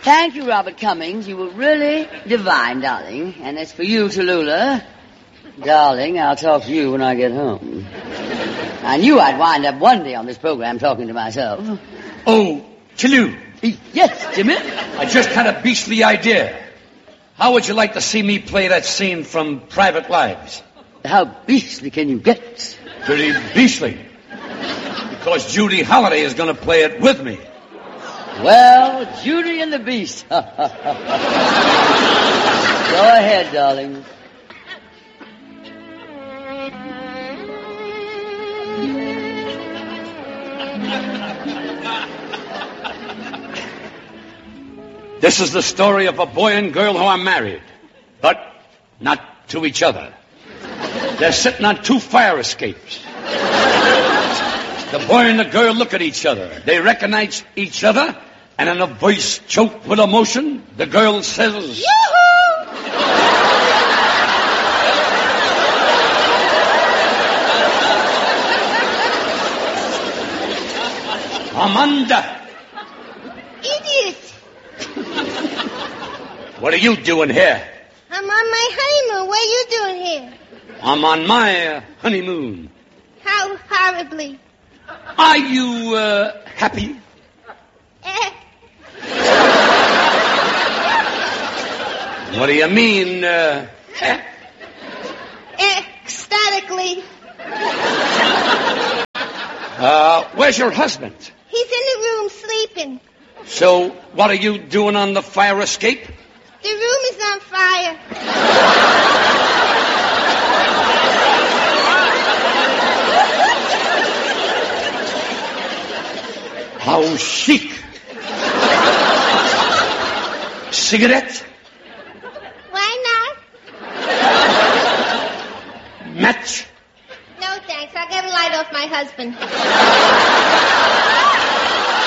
Thank you, Robert Cummings. You were really divine, darling. And as for you, Tallulah, darling, I'll talk to you when I get home. I knew I'd wind up one day on this program talking to myself. Oh, Tallulah. Yes, Jimmy? I just had a beastly idea. How would you like to see me play that scene from Private Lives? How beastly can you get? Pretty beastly. Because Judy Holliday is going to play it with me. Well, Judy and the Beast. Go ahead, darling. This is the story of a boy and girl who are married, but not to each other. They're sitting on two fire escapes. The boy and the girl look at each other. They recognize each other, and in a voice choked with emotion, the girl says, Yoo-hoo! Amanda! Idiot! What are you doing here? I'm on my honeymoon. What are you doing here? I'm on my honeymoon. How horribly. Are you, happy? What do you mean, Ecstatically. Where's your husband? He's in the room sleeping. So, what are you doing on the fire escape? The room is on fire. How chic. Cigarette? Why not? Match? No, thanks. I'll get a light off my husband.